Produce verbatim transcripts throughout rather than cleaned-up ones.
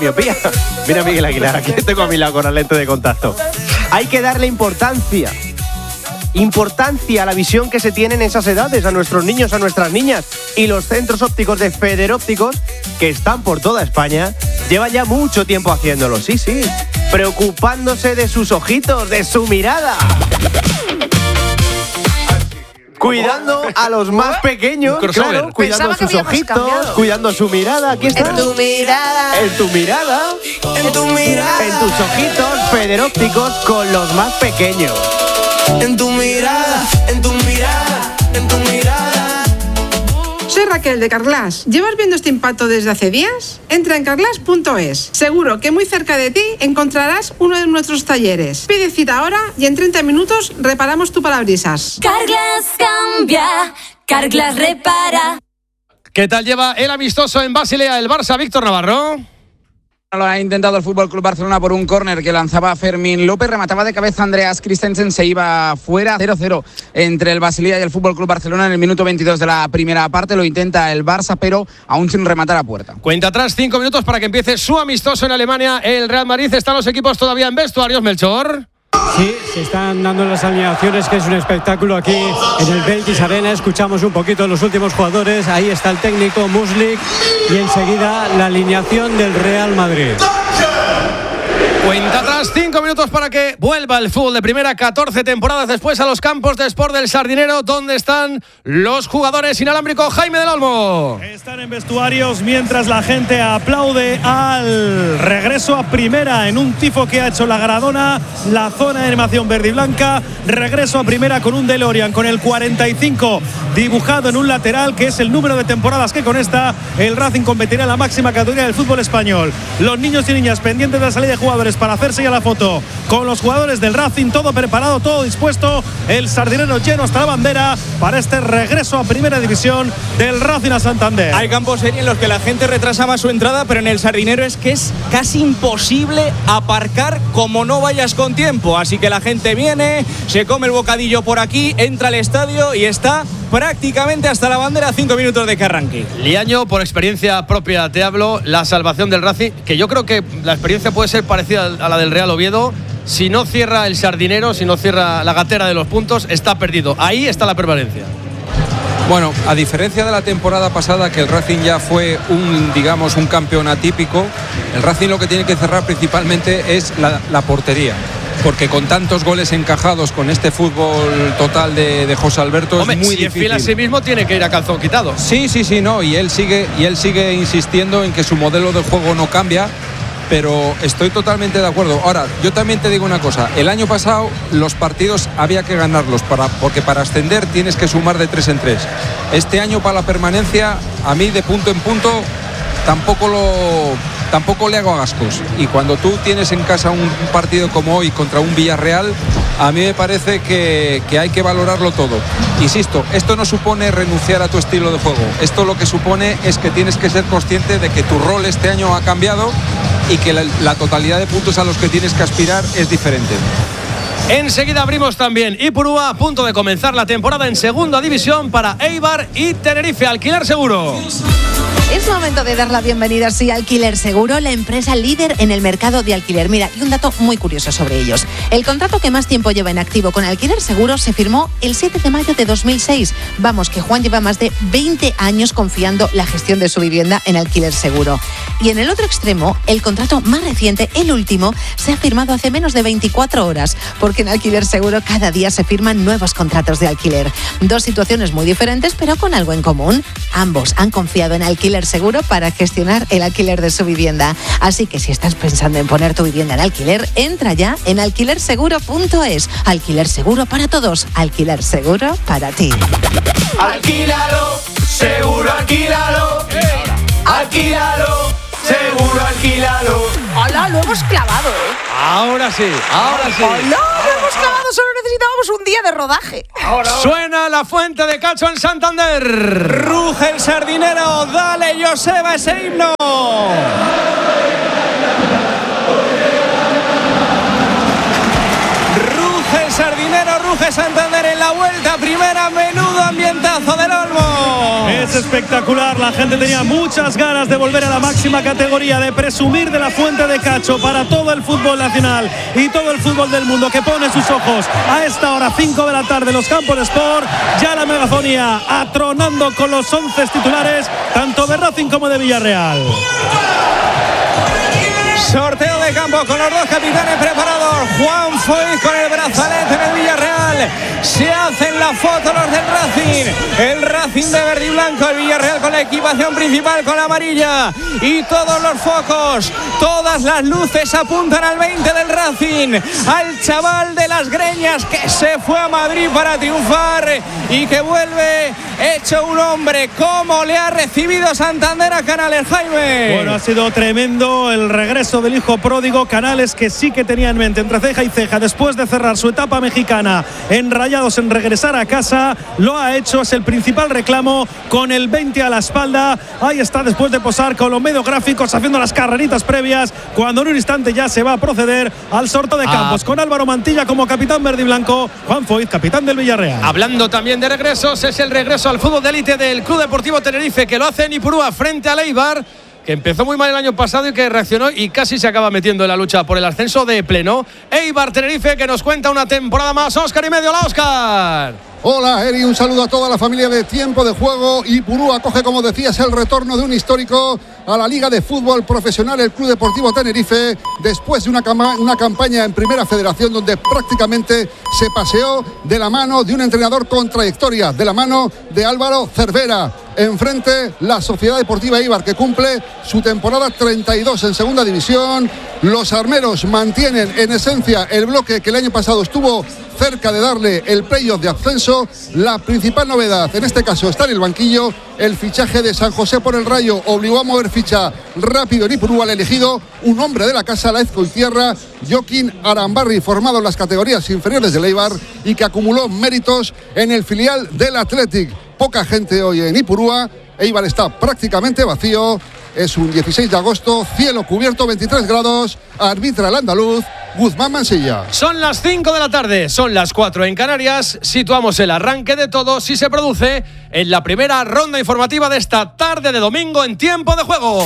miopía. Mira Miguel Aguilar, aquí tengo a mi lado con el lente de contacto. Hay que darle importancia. Importancia a la visión que se tiene en esas edades, a nuestros niños, a nuestras niñas. Y los centros ópticos de Federópticos, que están por toda España, llevan ya mucho tiempo haciéndolo. Sí, sí. Preocupándose de sus ojitos, de su mirada. Cuidando a los más pequeños, claro, cuidando sus ojitos, cuidando su mirada. Aquí está. En tu mirada. En tu mirada. En tu mirada. En tus ojitos, Federópticos con los más pequeños. En tu mirada, en tu mirada, en tu mirada. Soy Raquel de Carglass. ¿Llevas viendo este impacto desde hace días? Entra en carglass punto es. Seguro que muy cerca de ti encontrarás uno de nuestros talleres. Pide cita ahora y en treinta minutos reparamos tu parabrisas. Carglass cambia, Carglass repara. ¿Qué tal lleva el amistoso en Basilea el Barça, Víctor Navarro? Lo ha intentado el F C Barcelona por un córner que lanzaba Fermín López, remataba de cabeza Andreas Christensen, se iba fuera. Cero cero entre el Basilea y el F C Barcelona en el minuto veintidós de la primera parte. Lo intenta el Barça, pero aún sin rematar a puerta. Cuenta atrás, cinco minutos para que empiece su amistoso en Alemania. El Real Madrid. Están los equipos todavía en vestuarios, Melchor. Sí, se están dando las alineaciones, que es un espectáculo aquí en el Beltis Arena. Escuchamos un poquito los últimos jugadores. Ahí está el técnico Muslik y enseguida la alineación del Real Madrid. Cuenta atrás, cinco minutos para que vuelva el fútbol de primera, catorce temporadas después a los campos de Sport del Sardinero, donde están los jugadores inalámbricos. Jaime del Olmo. Están en vestuarios mientras la gente aplaude al regreso a primera en un tifo que ha hecho la Garadona, la zona de animación verde y blanca. Regreso a primera con un DeLorean con el cuarenta y cinco dibujado en un lateral, que es el número de temporadas que con esta el Racing competirá en la máxima categoría del fútbol español. Los niños y niñas pendientes de la salida de jugadores para hacerse ya la foto con los jugadores del Racing, todo preparado, todo dispuesto, el Sardinero lleno hasta la bandera para este regreso a primera división del Racing a Santander. Hay campos en los que la gente retrasa más su entrada, pero en el Sardinero es que es casi imposible aparcar como no vayas con tiempo, así que la gente viene, se come el bocadillo por aquí, entra al estadio y está prácticamente hasta la bandera, cinco minutos de que arranque. Liaño, por experiencia propia te hablo, la salvación del Racing, que yo creo que la experiencia puede ser parecida a la del Real Oviedo. Si no cierra el Sardinero, si no cierra la gatera de los puntos, está perdido. Ahí está la permanencia. Bueno, a diferencia de la temporada pasada, que el Racing ya fue un, digamos, un campeón atípico, el Racing lo que tiene que cerrar principalmente es la, la portería. Porque con tantos goles encajados, con este fútbol total de, de José Alberto, Hombre, es muy si difícil. Si es fiel a sí mismo, tiene que ir a calzón quitado. Sí, sí, sí, no. Y él sigue, y él sigue insistiendo en que su modelo de juego no cambia. Pero estoy totalmente de acuerdo. Ahora, yo también te digo una cosa. El año pasado los partidos había que ganarlos, para, porque para ascender tienes que sumar de tres en tres. Este año para la permanencia, a mí de punto en punto tampoco lo, tampoco le hago a gascos. Y cuando tú tienes en casa un, un partido como hoy contra un Villarreal, a mí me parece que, que hay que valorarlo todo. Insisto, esto no supone renunciar a tu estilo de juego. Esto lo que supone es que tienes que ser consciente de que tu rol este año ha cambiado y que la, la totalidad de puntos a los que tienes que aspirar es diferente. Enseguida abrimos también Ipurúa, a punto de comenzar la temporada en segunda división para Eibar y Tenerife. Alquiler Seguro. Es momento de dar la bienvenida a Alquiler Seguro, la empresa líder en el mercado de alquiler. Mira, y un dato muy curioso sobre ellos. El contrato que más tiempo lleva en activo con Alquiler Seguro se firmó el siete de mayo de dos mil seis. Vamos, que Juan lleva más de veinte años confiando la gestión de su vivienda en Alquiler Seguro. Y en el otro extremo, el contrato más reciente, el último, se ha firmado hace menos de veinticuatro horas, porque en Alquiler Seguro cada día se firman nuevos contratos de alquiler. Dos situaciones muy diferentes, pero con algo en común. Ambos han confiado en Alquiler Seguro para gestionar el alquiler de su vivienda. Así que si estás pensando en poner tu vivienda en alquiler, entra ya en alquiler seguro punto es. Alquiler seguro para todos, alquiler seguro para ti. Alquílalo, seguro alquílalo. Alquílalo, seguro alquílalo. Hola, lo hemos clavado, ¿eh? Ahora sí, ahora sí. Hola, lo hemos clavado, solo necesitábamos un día de rodaje. Ahora, ahora. Suena la Fuente de Cacho en Santander. Ruge el Sardinero, dale Joseba ese himno. Ruge el Sardinero, ruge Santander en la vuelta primera, menudo ambientazo del Olmo. Es espectacular, la gente tenía muchas ganas de volver a la máxima categoría, de presumir de la fuente de cacho para todo el fútbol nacional y todo el fútbol del mundo que pone sus ojos a esta hora, cinco de la tarde, los campos de Sport. Ya la megafonía atronando con los once titulares, tanto de Racing como de Villarreal. Sorteo de campo con los dos capitanes preparados. Juan Foy con el brazalete en el Villarreal. Se hacen la foto los del Racing. El Racing de verde y blanco. El Villarreal con la equipación principal con la amarilla. Y todos los focos, todas las luces apuntan al veinte del Racing. Al chaval de las greñas que se fue a Madrid para triunfar y que vuelve hecho un hombre. ¿Cómo le ha recibido Santander a Canales, Jaime? Bueno, ha sido tremendo el regreso del hijo pródigo. Canales, que sí que tenía en mente entre ceja y ceja, después de cerrar su etapa mexicana en Rayados, en regresar a casa, lo ha hecho. Es el principal reclamo, con el veinte a la espalda. Ahí está, después de posar con los mediográficos, haciendo las carreritas previas, cuando en un instante ya se va a proceder al sorteo de campos, ah. con Álvaro Mantilla como capitán verde y blanco, Juan Foyt, capitán del Villarreal. Hablando también de regresos, es el regreso al fútbol de élite del Club Deportivo Tenerife, que lo hace en Ipurúa frente al Eibar, que empezó muy mal el año pasado y que reaccionó y casi se acaba metiendo en la lucha por el ascenso de pleno. Eibar Tenerife, que nos cuenta una temporada más. Óscar y medio. Hola, Óscar. Hola, Eri, un saludo a toda la familia de Tiempo de Juego. Ipurúa acoge, como decías, el retorno de un histórico a la Liga de Fútbol Profesional, el Club Deportivo Tenerife, después de una, cama, una campaña en Primera Federación donde prácticamente se paseó de la mano de un entrenador con trayectoria, de la mano de Álvaro Cervera. Enfrente, la Sociedad Deportiva Eibar, que cumple su temporada treinta y dos en Segunda División. Los armeros mantienen en esencia el bloque que el año pasado estuvo cerca de darle el playoff de ascenso. La principal novedad en este caso está en el banquillo. El fichaje de San José por el Rayo obligó a mover ficha rápido en Ipurúa. El elegido, un hombre de la casa, la Ezcoitierra, Joaquín Arambarri, formado en las categorías inferiores del Eibar y que acumuló méritos en el filial del Athletic. Poca gente hoy en Ipurúa. Eibar está prácticamente vacío. Es un dieciséis de agosto, cielo cubierto, veintitrés grados. Arbitra el andaluz Guzmán Mansilla. Son las cinco de la tarde, son las cuatro en Canarias. Situamos el arranque de todo si se produce en la primera ronda informativa de esta tarde de domingo en Tiempo de Juego.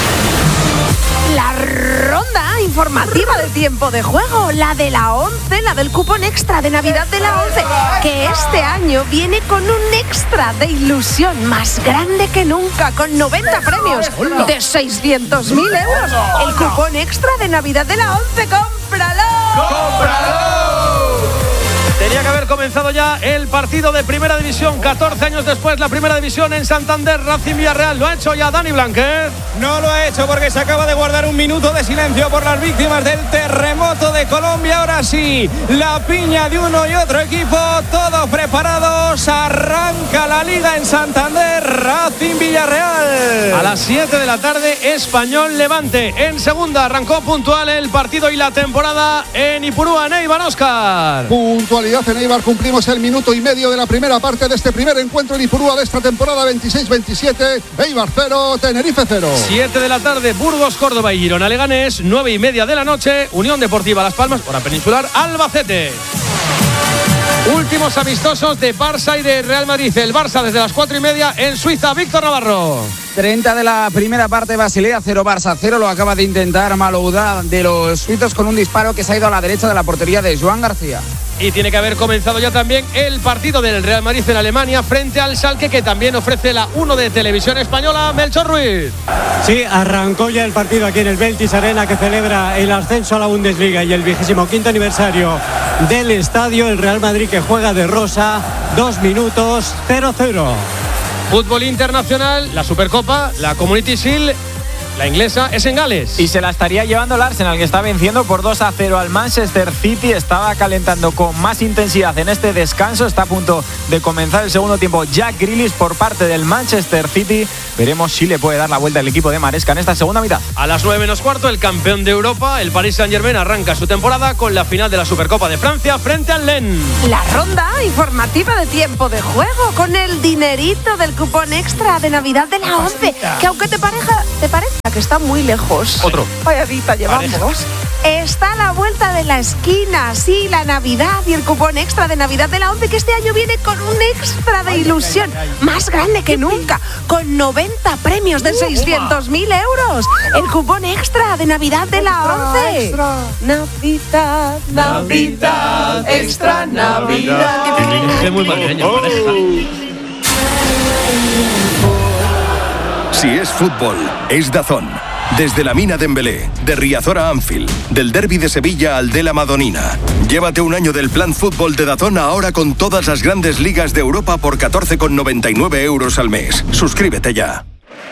La ronda informativa de Tiempo de Juego, la de la once, la del cupón extra de Navidad de la once, que este año viene con un extra de ilusión más grande que nunca, con noventa premios de seiscientos mil euros. El cupón extra de Navidad de la once, ¡cómpralo! ¡Cómpralo! Tenía que haber comenzado ya el partido de Primera División. catorce años después, la Primera División en Santander, Racing Villarreal. ¿Lo ha hecho ya Dani Blanquer? No lo ha hecho porque se acaba de guardar un minuto de silencio por las víctimas del terremoto de Colombia. Ahora sí, la piña de uno y otro equipo, todos preparados. Arranca la Liga en Santander, Racing Villarreal. A las siete de la tarde, Español Levante. En segunda arrancó puntual el partido y la temporada en Ipurúa, en Eibar. Óscar. Puntualidad en Eibar, cumplimos el minuto y medio de la primera parte de este primer encuentro en Ipurúa de esta temporada veintiséis veintisiete. Eibar cero, Tenerife cero. siete de la tarde, Burgos, Córdoba y Girona Leganés. nueve y media de la noche, Unión Deportiva Las Palmas, hora peninsular, Albacete. Últimos amistosos de Barça y de Real Madrid. El Barça desde las cuatro y media en Suiza. Víctor Navarro. treinta de la primera parte, Basilea cero, Barça cero. Lo acaba de intentar Malouda de los suizos con un disparo que se ha ido a la derecha de la portería de Joan García. Y tiene que haber comenzado ya también el partido del Real Madrid en Alemania frente al Schalke, que también ofrece la uno de Televisión Española. Melchor Ruiz. Sí, arrancó ya el partido aquí en el Veltis Arena, que celebra el ascenso a la Bundesliga y el vigésimo quinto aniversario del estadio. El Real Madrid, que juega de rosa, dos minutos, cero cero. Fútbol internacional, la Supercopa, la Community Shield. La inglesa es en Gales. Y se la estaría llevando el Arsenal, que está venciendo por dos a cero al Manchester City. Estaba calentando con más intensidad en este descanso. Está a punto de comenzar el segundo tiempo. Jack Grealish por parte del Manchester City. Veremos si le puede dar la vuelta al equipo de Maresca en esta segunda mitad. A las nueve menos cuarto, el campeón de Europa, el Paris Saint-Germain, arranca su temporada con la final de la Supercopa de Francia frente al Lens. La ronda informativa de Tiempo de Juego, con el dinerito del cupón extra de Navidad de la once. Que aunque te pareja, te parezca que está muy lejos. Otro. Vayadita llevamos. Parejas. Está a la vuelta de la esquina, sí, la Navidad y el cupón extra de Navidad de la ONCE, que este año viene con un extra de ilusión más grande que nunca, con noventa premios de seiscientos mil euros. El cupón extra de Navidad de la ONCE. Navidad, Navidad, extra Navidad. Es muy madrileño, pareja. Si es fútbol, es DAZN. Desde la Mina Dembélé, de Riazor a Anfield, del Derbi de Sevilla al de la Madonina. Llévate un año del plan fútbol de DAZN ahora con todas las grandes ligas de Europa por catorce con noventa y nueve euros al mes. Suscríbete ya.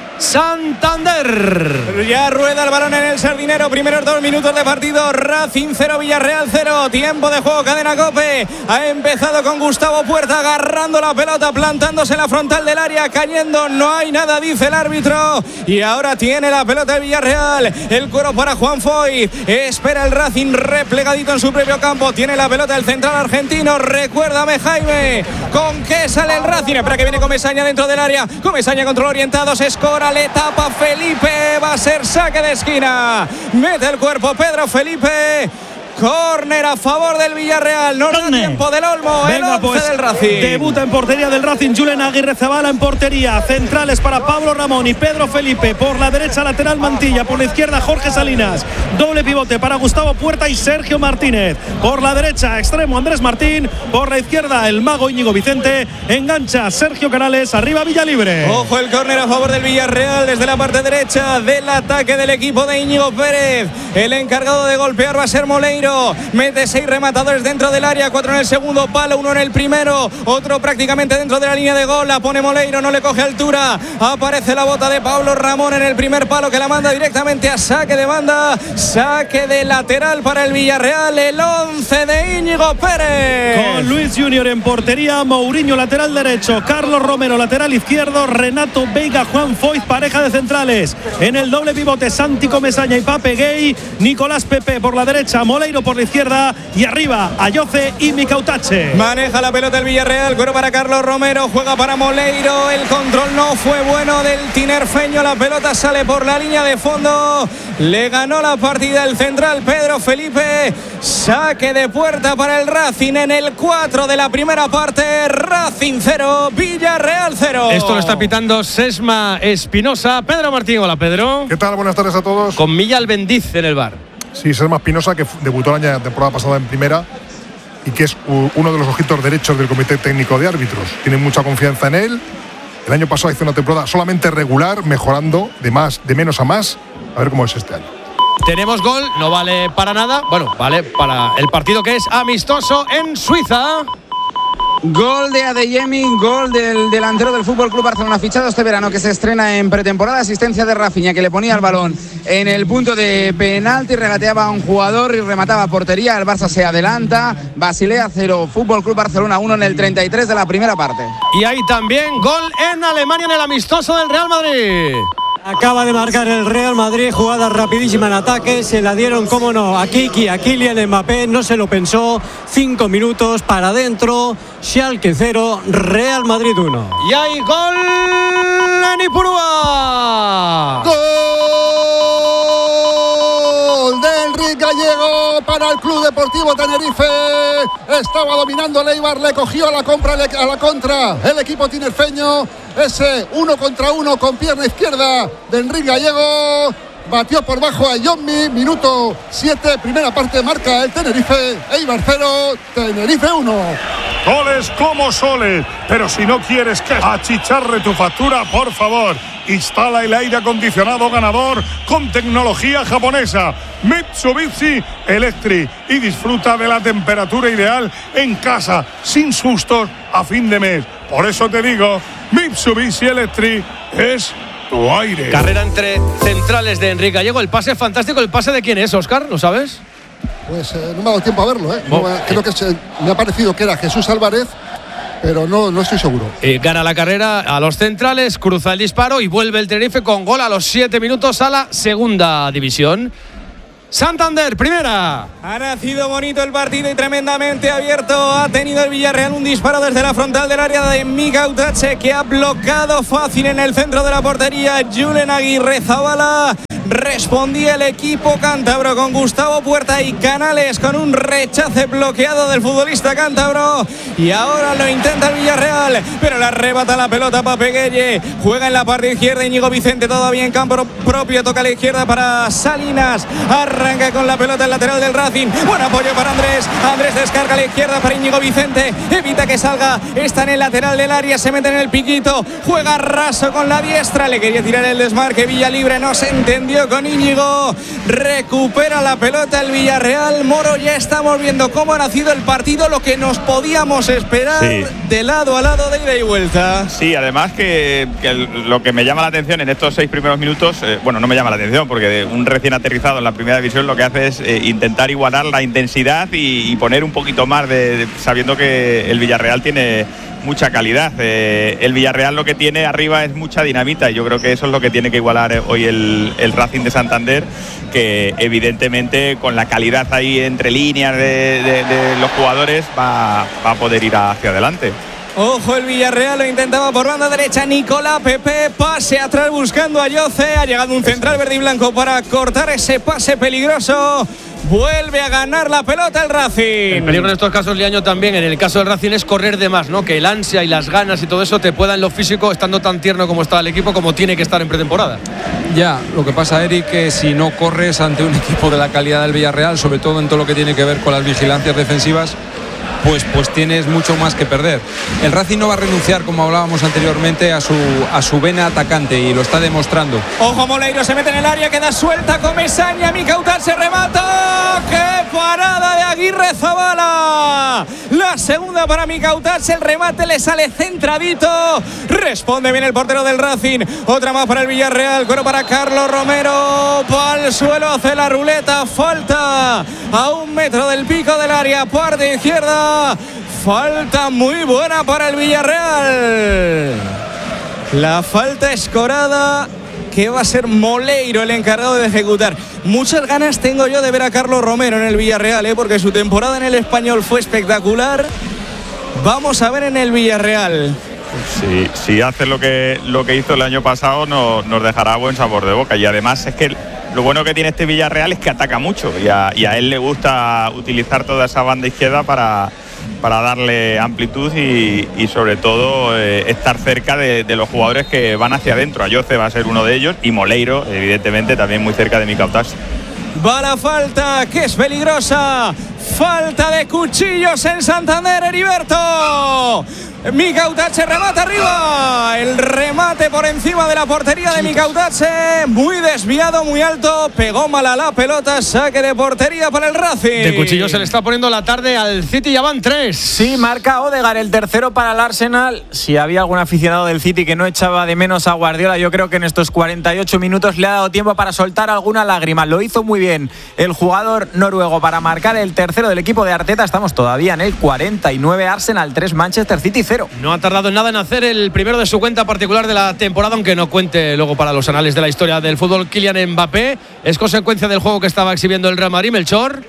Santander. Ya rueda el balón en el Sardinero. Primeros dos minutos de partido. Racing cero, Villarreal cero. Tiempo de juego, cadena COPE. Ha empezado con Gustavo Puerta agarrando la pelota, plantándose en la frontal del área, cayendo. No hay nada, dice el árbitro. Y ahora tiene la pelota de Villarreal. El cuero para Juan Foyt. Espera el Racing replegadito en su propio campo. Tiene la pelota el central argentino. Recuérdame, Jaime, ¿con qué sale el Racing? Espera que viene Comesaña dentro del área. Comesaña control orientado. Se escora. Le tapa Felipe, va a ser saque de esquina. Mete el cuerpo Pedro Felipe. Córner a favor del Villarreal. No da tiempo del Olmo. Venga, el once pues, del Racing. Debuta en portería del Racing Julen Aguirre Zabala en portería. Centrales para Pablo Ramón y Pedro Felipe. Por la derecha lateral Mantilla. Por la izquierda Jorge Salinas. Doble pivote para Gustavo Puerta y Sergio Martínez. Por la derecha extremo Andrés Martín. Por la izquierda el mago Íñigo Vicente. Engancha Sergio Canales. Arriba Villalibre. Ojo el córner a favor del Villarreal desde la parte derecha del ataque del equipo de Íñigo Pérez. El encargado de golpear va a ser Moleiro. Mete seis rematadores dentro del área, cuatro en el segundo palo, uno en el primero, otro prácticamente dentro de la línea de gol. La pone Moleiro, no le coge altura. Aparece la bota de Pablo Ramón en el primer palo, que la manda directamente a saque de banda. Saque de lateral para el Villarreal, el once de Íñigo Pérez. Con Luis Junior en portería, Mourinho lateral derecho, Carlos Romero lateral izquierdo, Renato Veiga, Juan Foyt, pareja de centrales. En el doble pivote, Santi Comesaña y Pape Gay. Nicolás Pepe por la derecha, Moleiro por la izquierda y arriba Ayoce y Micautache. Maneja la pelota el Villarreal, cuero para Carlos Romero, juega para Moleiro, el control no fue bueno del tinerfeño, la pelota sale por la línea de fondo, le ganó la partida el central Pedro Felipe. Saque de puerta para el Racing en el cuatro de la primera parte. Racing cero, Villarreal cero. Esto lo está pitando Sesma Espinosa. Pedro Martín, hola Pedro. ¿Qué tal? Buenas tardes a todos. Con Milla Albendiz en el bar. Sí, Sesma Espinosa, que debutó el año temporada pasada en primera y que es uno de los ojitos derechos del Comité Técnico de Árbitros. Tienen mucha confianza en él. El año pasado hizo una temporada solamente regular, mejorando de más, de menos a más. A ver cómo es este año. Tenemos gol, no vale para nada. Bueno, vale para el partido que es amistoso en Suiza. Gol de Adeyemi, gol del delantero del Fútbol Club Barcelona, fichado este verano, que se estrena en pretemporada. Asistencia de Rafinha, que le ponía el balón en el punto de penalti, regateaba a un jugador y remataba a portería. El Barça se adelanta. Basilea cero, Fútbol Club Barcelona uno en el treinta y tres de la primera parte. Y hay también gol en Alemania en el amistoso del Real Madrid. Acaba de marcar el Real Madrid, jugada rapidísima en ataque, se la dieron, cómo no, a Kiki, a Kylian Mbappé, no se lo pensó, cinco minutos para adentro, Schalke cero, Real Madrid uno. Y hay gol en Ipurúa. ¡Gol de Enrique Gallego para el Club Deportivo Tenerife! Estaba dominando el Eibar, le cogió a la, compra, a la contra el equipo tinerfeño. Ese uno contra uno con pierna izquierda de Enrique Gallego. Batió por bajo a Yommi. Minuto siete, primera parte, marca el Tenerife. Eibar cero, Tenerife uno. Goles como soles, pero si no quieres que achicharre tu factura, por favor, instala el aire acondicionado ganador con tecnología japonesa Mitsubishi Electric y disfruta de la temperatura ideal en casa, sin sustos a fin de mes. Por eso te digo, Mitsubishi Electric es tu aire. Carrera entre centrales de Enrique Gallego. El pase es fantástico. ¿El pase de quién es, Óscar? ¿Lo sabes? Pues eh, no me ha dado tiempo a verlo, ¿eh? No, creo que se, me ha parecido que era Jesús Álvarez, pero no, no estoy seguro. Eh, gana la carrera a los centrales, cruza el disparo y vuelve el Tenerife con gol a los siete minutos a la segunda división. Santander, primera. Ha nacido bonito el partido y tremendamente abierto. Ha tenido el Villarreal un disparo desde la frontal del área de Micautache, que ha bloqueado fácil en el centro de la portería Julen Aguirre Zabala. respondía el equipo cántabro con Gustavo Puerta y Canales con un rechace bloqueado del futbolista cántabro. Y ahora lo intenta el Villarreal, pero le arrebata la pelota para Peguelle. Juega en la parte izquierda Íñigo Vicente, todavía en campo propio. Toca a la izquierda para Salinas. Arranca con la pelota el lateral del Racing. Buen apoyo para Andrés. Andrés descarga a la izquierda para Íñigo Vicente. Evita que salga. Está en el lateral del área. Se mete en el piquito. Juega raso con la diestra. Le quería tirar el desmarque. Villalibre no se entendió con Íñigo. Recupera la pelota el Villarreal. Moro, ya estamos viendo cómo ha nacido el partido. Lo que nos podíamos esperar, sí, de lado a lado, de ida y vuelta. Sí, además que, que lo que me llama la atención en estos seis primeros minutos, eh, bueno, no me llama la atención porque un recién aterrizado en la primera división lo que hace es eh, intentar igualar la intensidad y, y poner un poquito más de, de sabiendo que el Villarreal tiene mucha calidad. Eh, el Villarreal lo que tiene arriba es mucha dinamita y yo creo que eso es lo que tiene que igualar hoy el, el Racing de Santander, que evidentemente con la calidad ahí entre líneas de, de, de los jugadores va, va a poder ir hacia adelante. Ojo, el Villarreal lo intentaba por banda derecha. Nicolás Pepe, pase atrás buscando a Yoce. Ha llegado un central verde y blanco para cortar ese pase peligroso. Vuelve a ganar la pelota el Racing. El peligro en estos casos, Liaño, también en el caso del Racing es correr de más, ¿no? Que el ansia y las ganas y todo eso te pueda en lo físico, estando tan tierno como está el equipo, como tiene que estar en pretemporada. Ya, lo que pasa, Eric, que si no corres ante un equipo de la calidad del Villarreal, sobre todo en todo lo que tiene que ver con las vigilancias defensivas, Pues, pues tienes mucho más que perder. El Racing no va a renunciar, como hablábamos anteriormente, a su, a su vena atacante y lo está demostrando. Ojo, Moleiro se mete en el área, queda suelta Comesaña, Micautal se remata. ¡Qué parada de Aguirre Zabala! La segunda para Micautal, el remate le sale centradito. Responde bien el portero del Racing. Otra más para el Villarreal, coro para Carlos Romero. Para el suelo, hace la ruleta. Falta a un metro del pico del área, parte izquierda. Falta muy buena para el Villarreal. La falta escorada que va a ser Moleiro el encargado de ejecutar. Muchas ganas tengo yo de ver a Carlos Romero en el Villarreal, ¿eh? Porque su temporada en el Español fue espectacular. Vamos a ver en el Villarreal. Sí, si hace lo que, lo que hizo el año pasado no, nos dejará buen sabor de boca. Y además es que lo bueno que tiene este Villarreal es que ataca mucho y a, y a él le gusta utilizar toda esa banda izquierda para, para darle amplitud y, y sobre todo eh, estar cerca de, de los jugadores que van hacia adentro. Ayoce va a ser uno de ellos y Moleiro, evidentemente, también muy cerca de Micautas. Va la falta, que es peligrosa. Falta de Cuchillos en Santander, Heriberto. Micautatxe remata arriba. El remate por encima de la portería de Micautatxe. Muy desviado, muy alto. Pegó mal a la pelota. Saque de portería para el Racing. De Cuchillos se le está poniendo la tarde al City. Ya van tres. Sí, marca Odegaard, el tercero para el Arsenal. Si había algún aficionado del City que no echaba de menos a Guardiola, yo creo que en estos cuarenta y ocho minutos le ha dado tiempo para soltar alguna lágrima. Lo hizo muy bien el jugador noruego para marcar el tercero del equipo de Arteta. Estamos todavía en el cuarenta y nueve. Arsenal tres, Manchester City cero. No ha tardado en nada en hacer el primero de su cuenta particular de la temporada, aunque no cuente luego para los anales de la historia del fútbol. Kylian Mbappé es consecuencia del juego que estaba exhibiendo el Real Madrid. Melchor.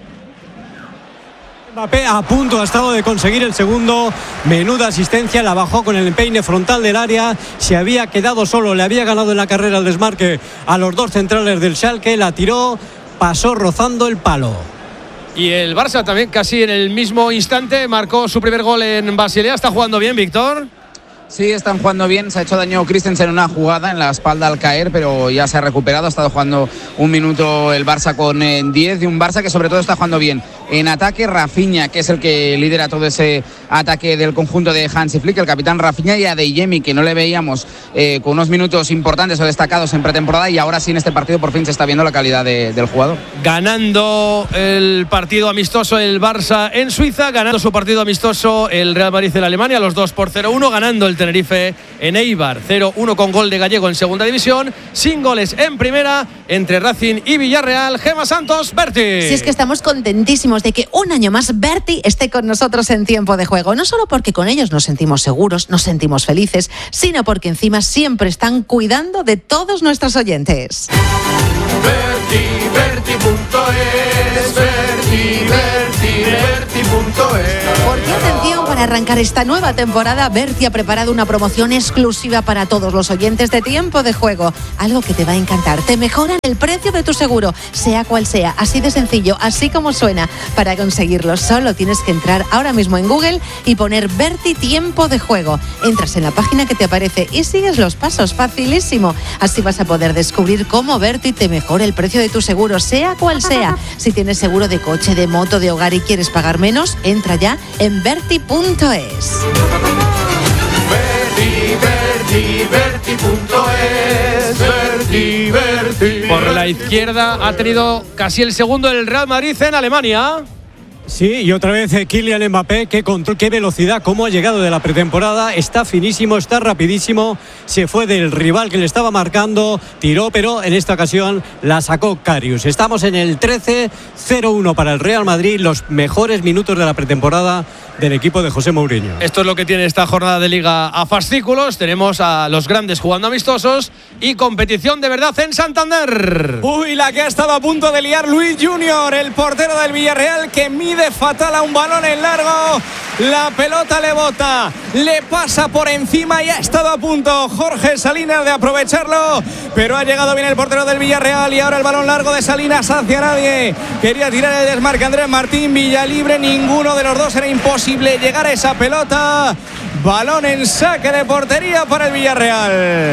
Mbappé a punto ha estado de conseguir el segundo. Menuda asistencia, la bajó con el empeine frontal del área. Se había quedado solo, le había ganado en la carrera el desmarque a los dos centrales del Schalke. La tiró, pasó rozando el palo. Y el Barça también casi en el mismo instante marcó su primer gol en Basilea. ¿Está jugando bien, Víctor? Sí, están jugando bien. Se ha hecho daño Christensen en una jugada en la espalda al caer, pero ya se ha recuperado. Ha estado jugando un minuto el Barça con diez, y un Barça que sobre todo está jugando bien en ataque. Rafinha, que es el que lidera todo ese ataque del conjunto de Hansi Flick, el capitán Rafinha, y a Adeyemi, que no le veíamos eh, con unos minutos importantes o destacados en pretemporada, y ahora sí en este partido por fin se está viendo la calidad de, del jugador. Ganando el partido amistoso el Barça en Suiza, ganando su partido amistoso el Real Madrid en Alemania, los dos por cero uno, ganando el Tenerife en Eibar cero uno con gol de Gallego en segunda división, sin goles en primera entre Racing y Villarreal. Gemma Santos, Berti. Si es que estamos contentísimos de que un año más Berti esté con nosotros en Tiempo de Juego, no solo porque con ellos nos sentimos seguros, nos sentimos felices, sino porque encima siempre están cuidando de todos nuestros oyentes. Berti, Berti punto es, Berti, Berti, Berti punto es. Porque atención, para arrancar esta nueva temporada, Berti ha preparado una promoción exclusiva para todos los oyentes de Tiempo de Juego. Algo que te va a encantar. Te mejoran el precio de tu seguro, sea cual sea. Así de sencillo, así como suena. Para conseguirlo, solo tienes que entrar ahora mismo en Google y poner Berti Tiempo de Juego. Entras en la página que te aparece y sigues los pasos. Facilísimo. Así vas a poder descubrir cómo Berti te mejora el precio de tu seguro, sea cual sea. Si tienes seguro de coche, de moto, de hogar y quieres pagar menos, entra ya en berti punto es. Berti, Berti, Berti punto es. Berti, Berti. Por la izquierda ha tenido casi el segundo el Real Madrid en Alemania. Sí, y otra vez eh, Kylian Mbappé, qué control, qué velocidad, cómo ha llegado de la pretemporada, está finísimo, está rapidísimo, se fue del rival que le estaba marcando, tiró, pero en esta ocasión la sacó Karius. Estamos en el trece cero uno para el Real Madrid, los mejores minutos de la pretemporada del equipo de José Mourinho. Esto es lo que tiene esta jornada de Liga a fascículos. Tenemos a los grandes jugando amistosos y competición de verdad en Santander. Uy, la que ha estado a punto de liar Luis Junior, el portero del Villarreal, que mide fatal a un balón en largo. La pelota le bota, le pasa por encima y ha estado a punto Jorge Salinas de aprovecharlo, pero ha llegado bien el portero del Villarreal y ahora el balón largo de Salinas hacia nadie. Quería tirar el desmarque Andrés Martín, Villalibre, ninguno de los dos, era imposible llegar a esa pelota. Balón en saque de portería para el Villarreal.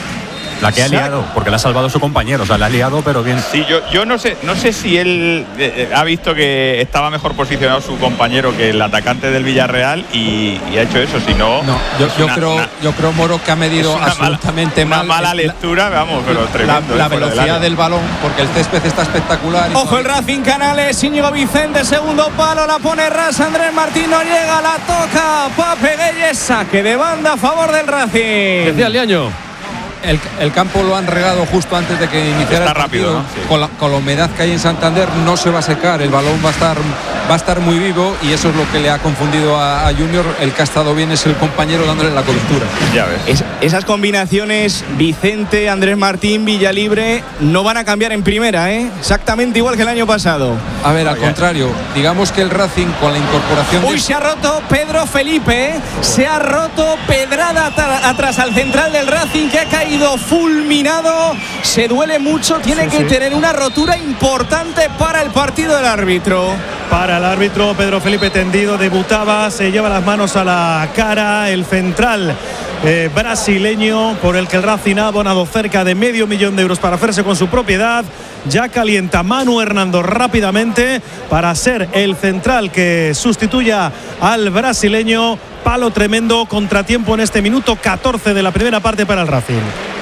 La que ha liado, porque la ha salvado su compañero, o sea, la ha liado, pero bien. Sí, yo, yo no sé, no sé si él eh, ha visto que estaba mejor posicionado su compañero que el atacante del Villarreal y, y ha hecho eso, si no. No, yo, yo una, creo, una, yo creo Moro que ha medido absolutamente mala, mal. Una mala lectura, vamos, pero tremendo. La, la eh, velocidad del, del balón, porque el césped está espectacular. Ojo el Racing Canales, Íñigo Vicente, segundo palo, la pone ras, Andrés Martín no llega, la toca, Pape Gueye, saque de banda a favor del Racing. Decía el Liaño. El, el campo lo han regado justo antes de que iniciara Está el partido. rápido, ¿no? Sí. Con, la, con la humedad que hay en Santander no se va a secar, el balón va a estar va a estar muy vivo y eso es lo que le ha confundido a, a Junior. El que ha estado bien es el compañero dándole la cobertura. Ya ves. Es, esas combinaciones, Vicente, Andrés Martín, Villalibre, no van a cambiar en primera, ¿eh? Exactamente igual que el año pasado. A ver, al contrario, digamos que el Racing con la incorporación Uy, de... se ha roto Pedro Felipe, ¿eh? Se ha roto pedrada atrás al central del Racing, que ha caído fulminado, se duele mucho, tiene sí, que sí. tener una rotura importante para el partido del árbitro. Para el árbitro, Pedro Felipe tendido, debutaba, se lleva las manos a la cara, el central eh, brasileño, por el que el Racing ha abonado cerca de medio millón de euros para hacerse con su propiedad. Ya calienta Manu Hernando rápidamente para ser el central que sustituya al brasileño. Palo tremendo, contratiempo en este minuto catorce de la primera parte para el Racing.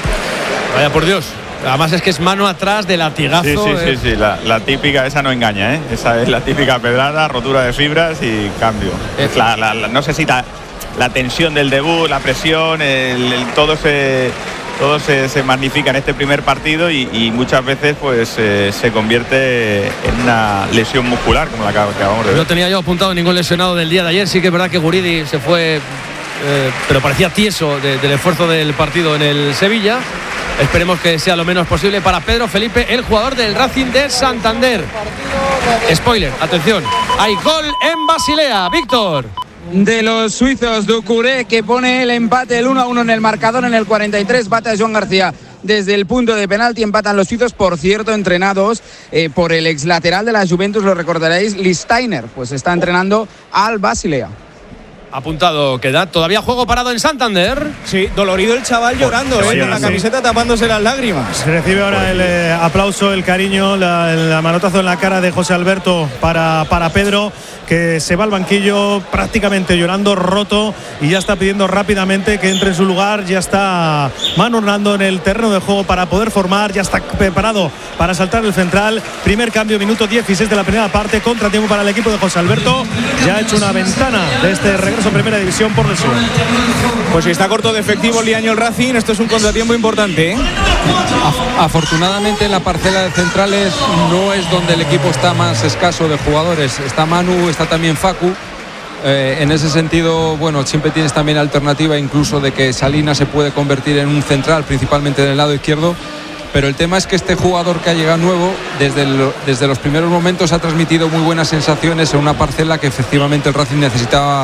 Vaya por Dios. Además es que es mano atrás de latigazo. Sí, sí, eh. sí, sí. La, la típica, esa no engaña, ¿eh? Esa es la típica pedrada, rotura de fibras y cambio. Es la, la, la, no sé si la, la tensión del debut, la presión, el, el, todo se... todo se, se magnifica en este primer partido y, y muchas veces pues eh, se convierte en una lesión muscular como la que acabamos de ver. No tenía yo apuntado ningún lesionado del día de ayer. Sí que es verdad que Guridi se fue, eh, pero parecía tieso de, del esfuerzo del partido en el Sevilla. Esperemos que sea lo menos posible para Pedro Felipe, el jugador del Racing de Santander. Spoiler, atención, hay gol en Basilea. Víctor. De los suizos, Doucouré, que pone el empate, el uno a uno en el marcador en el cuarenta y tres, bate a Joan García desde el punto de penalti, empatan los suizos, por cierto, entrenados eh, por el ex lateral de la Juventus, lo recordaréis, Listainer, pues está entrenando al Basilea. Apuntado queda. Todavía juego parado en Santander. Sí, dolorido el chaval llorando, eh, con la camiseta tapándose las lágrimas. Recibe ahora el eh, aplauso, el cariño, la, el manotazo en la cara de José Alberto para, para Pedro, que se va al banquillo prácticamente llorando, roto, y ya está pidiendo rápidamente que entre en su lugar. Ya está Manu Hernando en el terreno de juego para poder formar, ya está preparado para saltar el central. Primer cambio, minuto dieciséis de la primera parte, contratiempo para el equipo de José Alberto. Ya ha hecho una ventana de este regreso en primera división por lesión. Pues si está corto de efectivo Liaño el Racing, esto es un contratiempo importante, ¿eh? Afortunadamente en la parcela de centrales no es donde el equipo está más escaso de jugadores. Está Manu, está también Facu. Eh, en ese sentido, bueno, siempre tienes también alternativa incluso de que Salinas se puede convertir en un central, principalmente en el lado izquierdo. Pero el tema es que este jugador que ha llegado nuevo, desde, el, desde los primeros momentos ha transmitido muy buenas sensaciones en una parcela que efectivamente el Racing necesitaba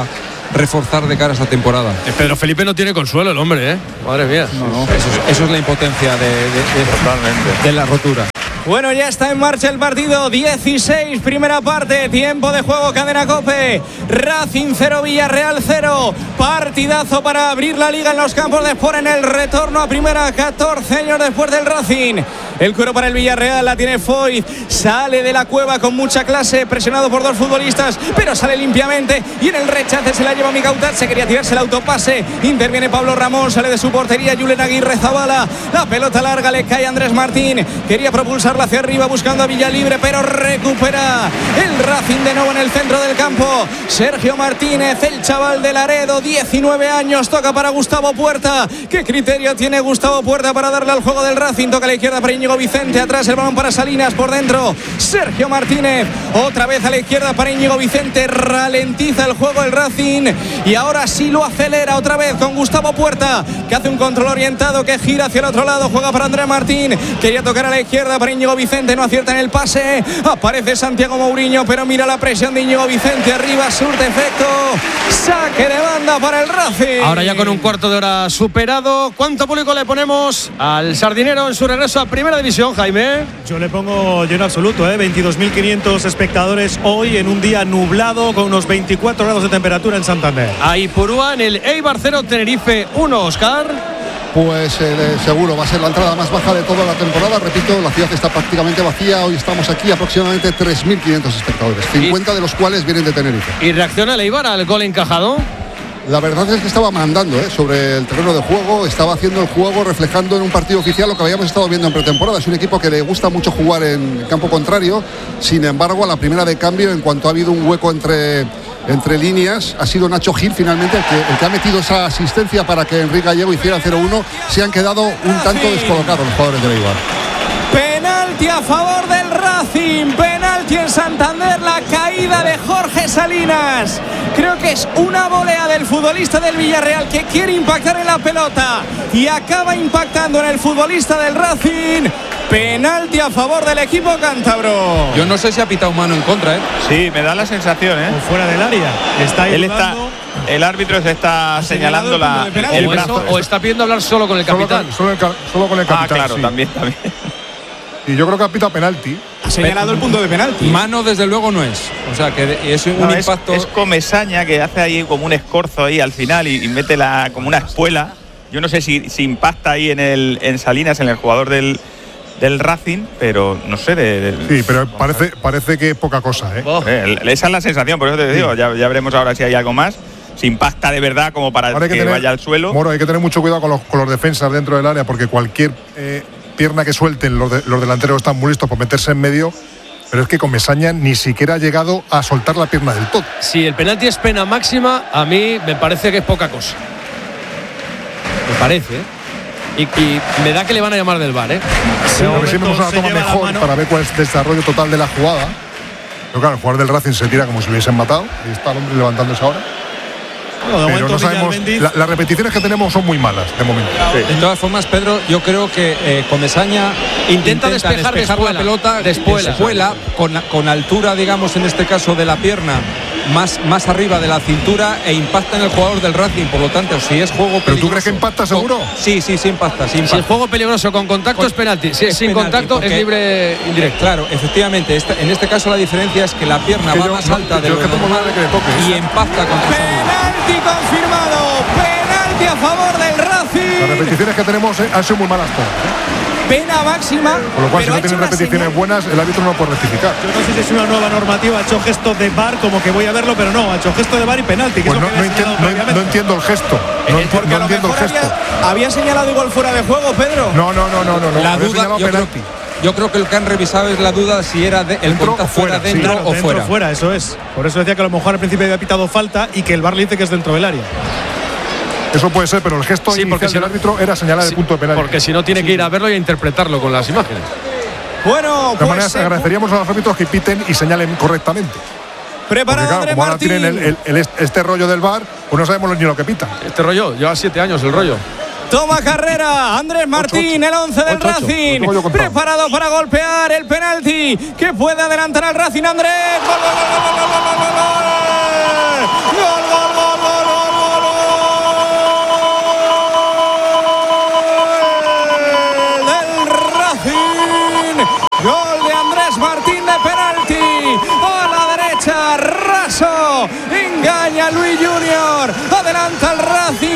reforzar de cara a esta temporada. Eh, Pedro Felipe no tiene consuelo el hombre, ¿eh? Madre mía. No, no, eso, es, eso es la impotencia de, de, de, de la rotura. Bueno, ya está en marcha el partido. dieciséis, primera parte, tiempo de juego, Cadena COPE. Racing cero, Villarreal cero. Partidazo para abrir la liga en los campos de Sport en el retorno a primera, catorce años después del Racing. El cuero para el Villarreal, la tiene Foyt. Sale de la cueva con mucha clase, presionado por dos futbolistas, pero sale limpiamente. Y en el rechace se la lleva Micautat. Se quería tirarse el autopase. Interviene Pablo Ramón, sale de su portería Julen Aguirre Zabala. La pelota larga le cae a Andrés Martín. Quería propulsarla hacia arriba buscando a Villalibre, pero recupera el Racing de nuevo en el centro del campo. Sergio Martínez, el chaval de Laredo, diecinueve años, toca para Gustavo Puerta. ¿Qué criterio tiene Gustavo Puerta para darle al juego del Racing? Toca a la izquierda para Íñigo Vicente, atrás el balón para Salinas, por dentro Sergio Martínez, otra vez a la izquierda para Íñigo Vicente. Ralentiza el juego el Racing y ahora sí lo acelera otra vez con Gustavo Puerta, que hace un control orientado, que gira hacia el otro lado, juega para Andrés Martín, quería tocar a la izquierda para Íñigo Vicente, no acierta en el pase. Aparece Santiago Mourinho, pero mira la presión de Íñigo Vicente arriba, surte efecto. Saque de banda para el Racing. Ahora ya con un cuarto de hora superado, ¿cuánto público le ponemos al Sardinero en su regreso a Primera División, Jaime? Yo le pongo lleno absoluto, ¿eh? veintidós mil quinientos espectadores hoy en un día nublado con unos veinticuatro grados de temperatura en Santander. Ahí Purúa en el Eibar cero, Tenerife uno, Oscar. Pues eh, seguro va a ser la entrada más baja de toda la temporada. Repito, la ciudad está prácticamente vacía. Hoy estamos aquí aproximadamente tres mil quinientos espectadores, cincuenta y de los cuales vienen de Tenerife. ¿Y reacciona el Eibar al gol encajado? La verdad es que estaba mandando ¿eh? sobre el terreno de juego, estaba haciendo el juego, reflejando en un partido oficial lo que habíamos estado viendo en pretemporada. Es un equipo que le gusta mucho jugar en campo contrario. Sin embargo, a la primera de cambio, en cuanto ha habido un hueco entre, entre líneas, ha sido Nacho Gil finalmente el que, el que ha metido esa asistencia para que Enrique Gallego hiciera cero uno. Se han quedado un tanto descolocados los jugadores del Eibar. Penalti a favor del Racing, penalti en Santander, la caída de Jorge Salinas. Creo que es una volea del futbolista del Villarreal que quiere impactar en la pelota y acaba impactando en el futbolista del Racing. Penalti a favor del equipo cántabro. Yo no sé si ha pitado mano en contra, ¿eh? Sí, me da la sensación, ¿eh? O fuera del área. Está Él está, el árbitro se está señalando la, el o, brazo. eso, o está pidiendo hablar solo con el capitán. Solo, solo, el, solo con el capitán. Ah, claro, sí. también, también. Y yo creo que ha pitado penalti. Ha señalado el punto de penalti. Mano desde luego no es. O sea que es un no, impacto. Es, es Comesaña que hace ahí como un escorzo ahí al final y, y mete la, como una espuela. Yo no sé si, si impacta ahí en el en Salinas, en el jugador del, del Racing, pero no sé. De, de, sí, pero parece, parece que es poca cosa, ¿eh? Oh. Eh, esa es la sensación, por eso te digo. Sí. Ya, ya veremos ahora si hay algo más. Si impacta de verdad como para que, que tener, vaya al suelo. Moro, hay que tener mucho cuidado con los, con los defensas dentro del área, porque cualquier eh, pierna que suelten los, de, los delanteros están muy listos por meterse en medio. Pero es que Comesaña ni siquiera ha llegado a soltar la pierna del todo. Si el penalti es pena máxima, a mí me parece que es poca cosa. Me parece, ¿eh? Y, y me da que le van a llamar del V A R, ¿eh? Sí, a ver si vemos una toma mejor para ver cuál es el desarrollo total de la jugada. Pero claro, el jugador del Racing se tira como si lo hubiesen matado. Y está el hombre levantándose ahora. Bueno, pero no sabemos, la, las repeticiones que tenemos son muy malas de momento. Sí. De todas formas, Pedro, yo creo que eh, Comesaña intenta, intenta despejar, despejar de la pelota de espuela, con, con altura, digamos, en este caso de la pierna más, más arriba de la cintura e impacta en el jugador del Racing. Por lo tanto, si es juego peligroso. ¿Pero tú crees que impacta seguro? Con, sí, sí, sí impacta, sí impacta. Si es juego peligroso con contacto con, es penalti. Si es sin penalti, contacto es libre indirecto. Claro, efectivamente. Esta, en este caso la diferencia es que la pierna que va yo, más no, alta de lo normal y impacta contra esa penalti confirmado. Penalti a favor del Racing. Las repeticiones que tenemos eh, han sido muy malas todas. Pena máxima. Con lo cual, si no tienen repeticiones señal. buenas, el árbitro no puede rectificar. Yo no sé si es una nueva normativa. Ha hecho gesto de V A R, como que voy a verlo, pero no. Ha hecho gesto de V A R y penalti. Que pues es no, lo que no, entiendo, no, no entiendo el gesto. No, eh, porque no entiendo el gesto. Había, había señalado igual fuera de juego, Pedro. No, no, no, no, no. La no, duda. Yo creo, yo creo que lo que han revisado es la duda si era de, el contacto fuera, dentro sí, claro, o dentro fuera. fuera, eso es. Por eso decía que a lo mejor al principio había pitado falta y que el V A R le dice que es dentro del área. Eso puede ser, pero el gesto sí, inicial si del no, árbitro era señalar sí, el punto de penalti. Porque si no tiene sí. que ir a verlo y a interpretarlo con las imágenes. Bueno, de todas maneras, agradeceríamos a los árbitros que piten y señalen correctamente. Preparado, porque, claro, como ahora tienen el, el, el, este rollo del V A R, pues no sabemos ni lo que pitan. Este rollo, lleva siete años el rollo. Toma carrera, Andrés Martín, ocho, ocho. el once del ocho, Racing. Ocho, ocho. Preparado para golpear el penalti que puede adelantar al Racing. Andrés. Gol, gol, gol, gol, gol, gol, gol, gol, gol, gol, gol, gol, gol.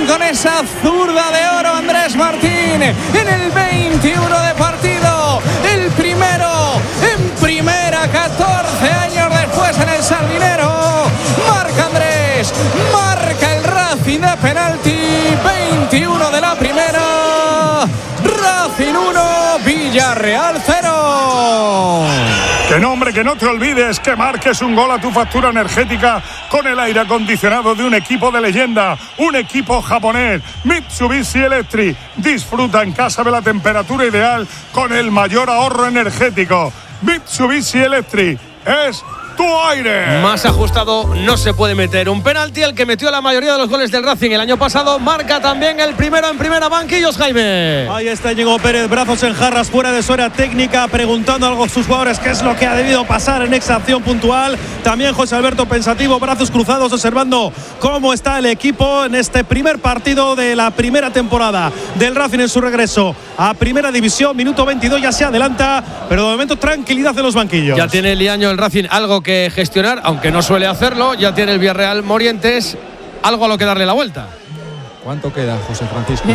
con esa zurda de oro Andrés Martín en el veintiuno de partido, el primero en primera, catorce años después en el Sardinero. Marca Andrés, marca el Racing de penalti, veintiuno de la primera, Racing uno, Villarreal cero. Que no, hombre, que no te olvides que marques un gol a tu factura energética con el aire acondicionado de un equipo de leyenda, un equipo japonés, Mitsubishi Electric. Disfruta en casa de la temperatura ideal con el mayor ahorro energético. Mitsubishi Electric es tu aire. Más ajustado no se puede meter. Un penalti el que metió la mayoría de los goles del Racing el año pasado. Marca también el primero en primera. Banquillos, Jaime. Ahí está Íñigo Pérez, brazos en jarras, fuera de su área técnica, preguntando algo a sus jugadores qué es lo que ha debido pasar en esa acción puntual. También José Alberto pensativo, brazos cruzados, observando cómo está el equipo en este primer partido de la primera temporada del Racing en su regreso a Primera División. Minuto veintidós, ya se adelanta, pero de momento tranquilidad en los banquillos. Ya tiene Liaño el Racing algo que que gestionar, aunque no suele hacerlo. Ya tiene el Villarreal Morientes algo a lo que darle la vuelta. ¿Cuánto queda, José Francisco?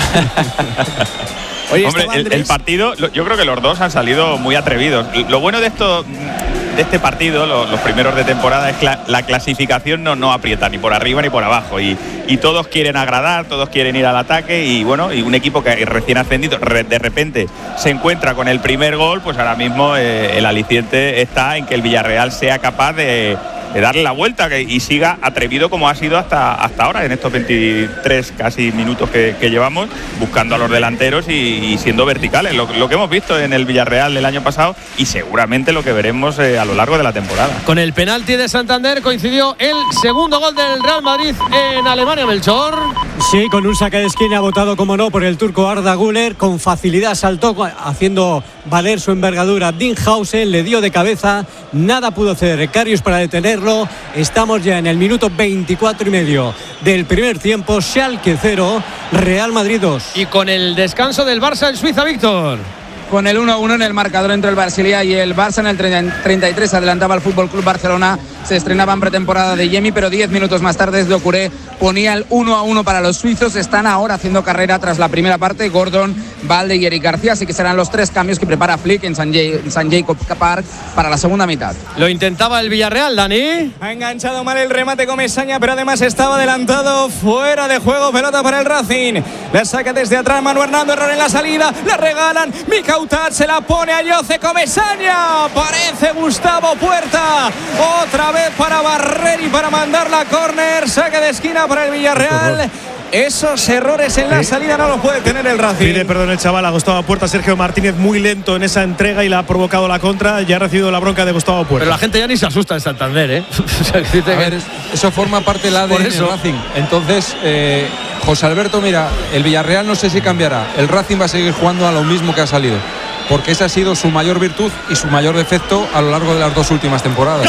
Oye, hombre, el, el partido, yo creo que los dos han salido muy atrevidos. Lo bueno de esto, de este partido, los, los primeros de temporada, es que la, la clasificación no, no aprieta ni por arriba ni por abajo, y, y todos quieren agradar, todos quieren ir al ataque, y bueno, y un equipo que recién ascendido de repente se encuentra con el primer gol, pues ahora mismo eh, el aliciente está en que el Villarreal sea capaz de de darle la vuelta que, y siga atrevido como ha sido hasta, hasta ahora, en estos veintitrés casi minutos que, que llevamos, buscando a los delanteros y, y siendo verticales, lo, lo que hemos visto en el Villarreal del año pasado y seguramente lo que veremos eh, a lo largo de la temporada. Con el penalti de Santander coincidió el segundo gol del Real Madrid en Alemania, Melchor. Sí, con un saque de esquina votado, como no, por el turco Arda Güler. Con facilidad saltó haciendo valer su envergadura. Dinghausen le dio de cabeza, nada pudo hacer Karius para detenerlo. Estamos ya en el minuto veinticuatro y medio del primer tiempo. Schalke cero, Real Madrid dos. Y con el descanso del Barça en Suiza, Víctor. Con el uno a uno en el marcador entre el Basilea y el Barça, en el treinta y tres adelantaba el Fútbol Club Barcelona. Se estrenaba en pretemporada de Yemi, pero diez minutos más tarde Doucouré ponía el uno a uno para los suizos. Están ahora haciendo carrera tras la primera parte, Gordon, Valde y Eric García, así que serán los tres cambios que prepara Flick en San, San Jacob Park para la segunda mitad. Lo intentaba el Villarreal, Dani. Ha enganchado mal el remate Comesaña, pero además estaba adelantado, fuera de juego, pelota para el Racing. La saca desde atrás Manu Hernando, error en la salida, la regalan, Mikautat se la pone a Jose Comesaña, parece Gustavo Puerta, otra vez para barrer y para mandar la córner, saque de esquina para el Villarreal. Esos errores en la salida no los puede tener el Racing. Pide perdón el chaval a Gustavo Puerta. Sergio Martínez muy lento en esa entrega y le ha provocado la contra. Ya ha recibido la bronca de Gustavo Puerta. Pero la gente ya ni se asusta en Santander, ¿eh? O sea, que a ver, eso forma parte del A D N del Racing. Entonces, eh, José Alberto, mira, el Villarreal no sé si cambiará. El Racing va a seguir jugando a lo mismo que ha salido, porque esa ha sido su mayor virtud y su mayor defecto a lo largo de las dos últimas temporadas.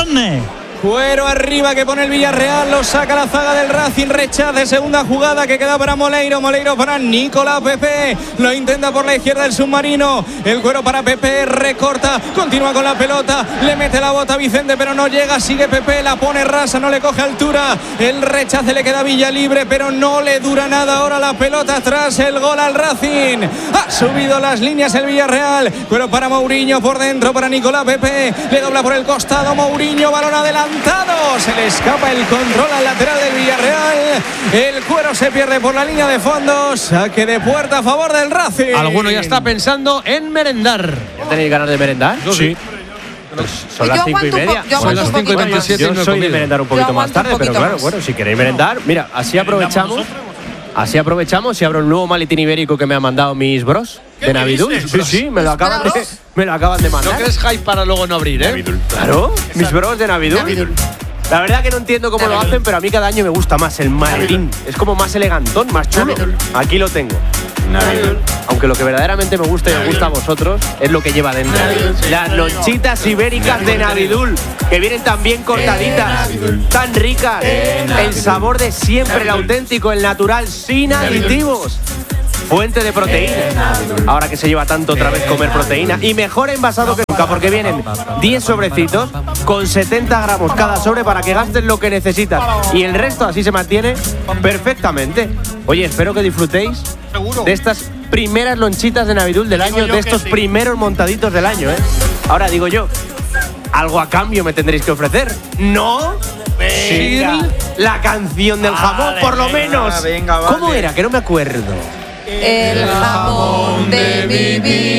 Cuero arriba que pone el Villarreal, lo saca la zaga del Racing, rechace, segunda jugada que queda para Moleiro, Moleiro para Nicolás Pepe, lo intenta por la izquierda el submarino, el Cuero para Pepe, recorta, continúa con la pelota, le mete la bota a Vicente pero no llega, sigue Pepe, la pone rasa, no le coge altura, el rechace le queda Villa libre pero no le dura nada ahora la pelota atrás, el gol al Racing, ha subido las líneas el Villarreal, Cuero para Mourinho, por dentro para Nicolás Pepe, le dobla por el costado Mourinho, balón adelante, se le escapa el control al lateral del Villarreal, el Cuero se pierde por la línea de fondo, saque de puerta a favor del Racing. Alguno ya está pensando en merendar. ¿Ya tenéis ganas de merendar? Yo sí. Pues son las cinco y media. Son las cinco y veintisiete. Yo soy de merendar un poquito más tarde, pero claro, bueno, si queréis merendar, mira, así aprovechamos. Así aprovechamos y abro el nuevo maletín ibérico que me han mandado mis bros de Navidul. Sí, sí, me lo acaban de, me lo acaban de mandar. No crees hype para luego no abrir, ¿eh? Navidul. Claro, mis bros de Navidul. La verdad que no entiendo cómo lo hacen, pero a mí cada año me gusta más el maletín. Es como más elegantón, más chulo. Aquí lo tengo. Navidul. Aunque lo que verdaderamente me gusta y me gusta a vosotros es lo que lleva dentro. Las lonchitas ibéricas de Navidul, que vienen tan bien cortaditas, tan ricas. El sabor de siempre, el auténtico, el natural, sin aditivos. fuente de proteína. Ahora que se lleva tanto otra vez comer proteína. Y mejor envasado que nunca, porque vienen diez sobrecitos con setenta gramos cada sobre para que gastes lo que necesitas. Y el resto así se mantiene perfectamente. Oye, espero que disfrutéis de estas primeras lonchitas de Navidul del año, de estos primeros montaditos del año, ¿eh? Ahora digo yo, algo a cambio me tendréis que ofrecer, ¿no? Venga, la canción del jamón, por lo menos. Venga, vale. ¿Cómo era? Que no me acuerdo. El jamón de mi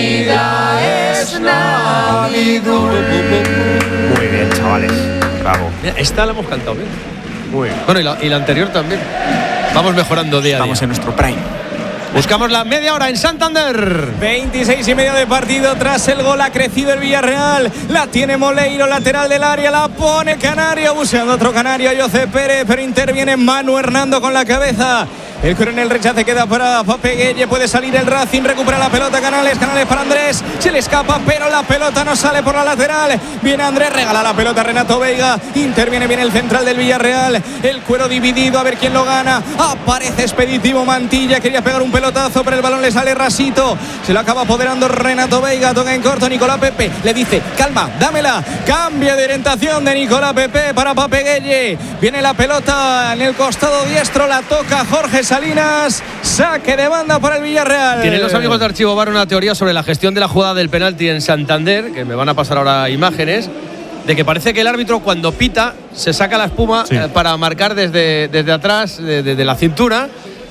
vida es Navidul. Muy bien, chavales. Bravo. Mira, esta la hemos cantado bien. Muy bien. Bueno, y la, y la anterior también. Vamos mejorando día a día. Estamos en nuestro prime. Buscamos la media hora en Santander. veintiséis y medio de partido. Tras el gol ha crecido el Villarreal. La tiene Moleiro, lateral del área. La pone Canario, buscando otro Canario, José Pérez, pero interviene Manu Hernando con la cabeza. El coronel rechace, queda para Pape Gueye. Puede salir el Racing, recupera la pelota Canales, Canales para Andrés. Se le escapa, pero la pelota no sale por la lateral. Viene Andrés, regala la pelota a Renato Veiga. Interviene bien el central del Villarreal. El cuero dividido, a ver quién lo gana. Aparece Expeditivo Mantilla, quería pegar un pelotazo, pero el balón le sale rasito. Se lo acaba apoderando Renato Veiga. Toca en corto Nicolás Pepe. Le dice, calma, dámela. Cambia de orientación de Nicolás Pepe para Pape Gueye. Viene la pelota en el costado diestro. La toca Jorge Salinas. Saque de banda para el Villarreal. Tienen los amigos de Archivo Bar una teoría sobre la gestión de la jugada del penalti en Santander, que me van a pasar ahora imágenes, de que parece que el árbitro cuando pita se saca la espuma sí. eh, para marcar desde, desde atrás, de, de, de la cintura.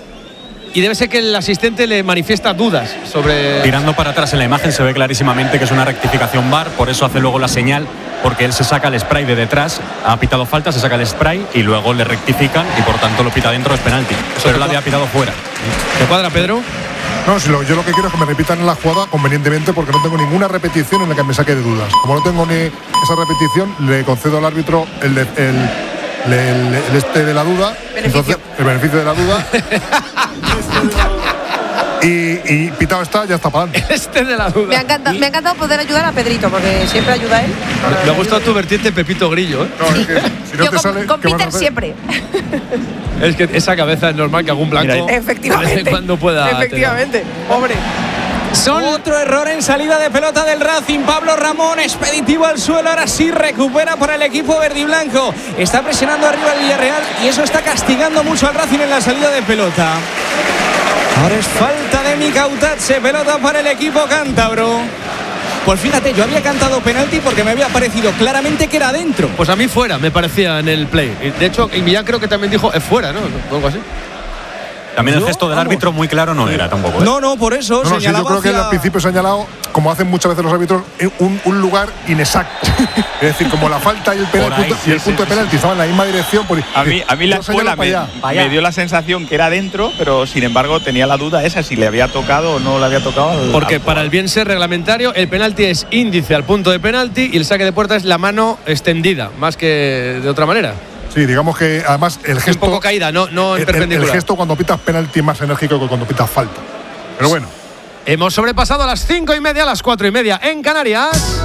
Y debe ser que el asistente le manifiesta dudas sobre... Tirando para atrás en la imagen se ve clarísimamente que es una rectificación V A R, por eso hace luego la señal, porque él se saca el spray de detrás, ha pitado falta, se saca el spray y luego le rectifican y por tanto lo pita dentro, es penalti. Pero él había pitado fuera. ¿Te cuadra, Pedro? No, si lo, yo lo que quiero es que me repitan en la jugada convenientemente, porque no tengo ninguna repetición en la que me saque de dudas. Como no tengo ni esa repetición, le concedo al árbitro el, el, el, el, el este de la duda. Beneficio. Entonces, el beneficio de la duda. Y, y pitado está, ya está para adelante. Este de la duda. Me ha, encantado, me ha encantado poder ayudar a Pedrito, porque siempre ayuda a él. Me ha gustado tu vertiente Pepito Grillo, ¿eh? No, es que, si no Yo te con, sale, con ¿qué van a Peter hacer? siempre. Es que esa cabeza es normal que algún blanco Efectivamente. de vez en cuando pueda Efectivamente. Pobre. Son otro error en salida de pelota del Racing. Pablo Ramón, expeditivo al suelo. Ahora sí recupera para el equipo verde y blanco. Está presionando arriba el Villarreal y eso está castigando mucho al Racing en la salida de pelota. Ahora es falta de Mikautatse. Pelota para el equipo cántabro. Pues fíjate, yo había cantado penalti porque me había parecido claramente que era dentro. Pues a mí fuera, me parecía en el play. De hecho, Millán creo que también dijo es fuera, ¿no? O algo así. También el gesto del árbitro muy claro no era tampoco, ¿eh? No, no, por eso No, no, sí, yo creo hacia... que al principio he señalado, como hacen muchas veces los árbitros, un, un lugar inexacto. Es decir, como la falta y el, penal, ahí, punto, sí, y el sí, punto sí, de penalti sí. estaban en la misma dirección. Por, A mí, a mí la escuela me, me dio la sensación que era dentro, pero sin embargo tenía la duda esa si le había tocado o no le había tocado. Al, Porque al para el bien ser reglamentario, el penalti es índice al punto de penalti y el saque de puerta es la mano extendida, más que de otra manera. Sí, digamos que además el gesto. Un poco caída, no, no en el, perpendicular. el gesto cuando pitas penalti es más enérgico que cuando pitas falta. Pero bueno. Hemos sobrepasado a las cinco y media, a las cuatro y media en Canarias.